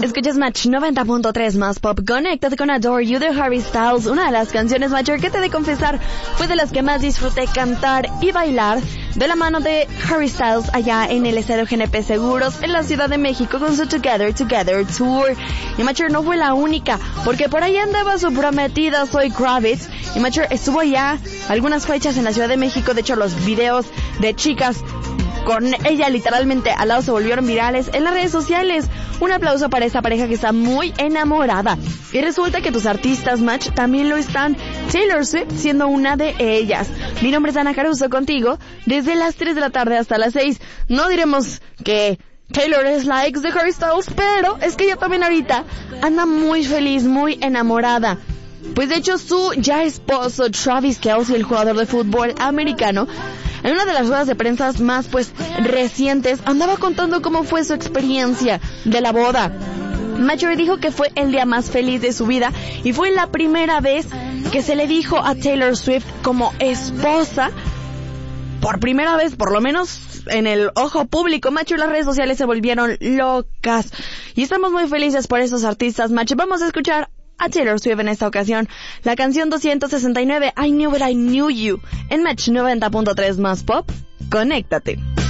Escuchas Match 90.3 más pop. Conéctate con Adore You de Harry Styles. Una de las canciones, Matcher, que te he de confesar fue de las que más disfruté cantar y bailar de la mano de Harry Styles allá en el estadio GNP Seguros en la Ciudad de México con su Together Together Tour. Y Matcher no fue la única, porque por ahí andaba su prometida Zoe Kravitz. Y Matcher estuvo ya algunas fechas en la Ciudad de México. De hecho, los videos de chicas con ella literalmente al lado se volvieron virales en las redes sociales. Un aplauso para esta pareja que está muy enamorada. Y resulta que tus artistas, Match, también lo están. Taylor Swift siendo una de ellas. Mi nombre es Ana Caruso, contigo desde las 3 de la tarde hasta las 6. No diremos que Taylor es la ex de Harry Styles, pero es que ella también ahorita anda muy feliz, muy enamorada. Pues de hecho su ya esposo Travis Kelce, el jugador de fútbol americano, en una de las ruedas de prensa más recientes, andaba contando cómo fue su experiencia de la boda. Matcher dijo que fue el día más feliz de su vida y fue la primera vez que se le dijo a Taylor Swift como esposa, por primera vez, por lo menos en el ojo público. Matcher, las redes sociales se volvieron locas y estamos muy felices por esos artistas. Matcher, vamos a escuchar a Taylor Swift en esta ocasión la canción 269, I Knew What I Knew You, en Match 90.3 más pop. Conéctate.